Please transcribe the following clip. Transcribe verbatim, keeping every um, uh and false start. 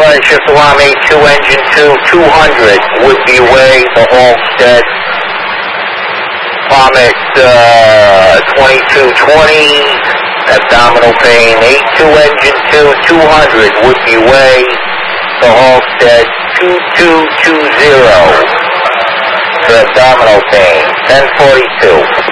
Flight Shift Alarm eight two, Engine two, two hundred, Woodby Way, the Halstead. Comet uh, twenty-two twenty, abdominal pain, eight two, Engine two, two hundred, Woodby Way, the Halstead, two two two zero, for abdominal pain, ten forty-two.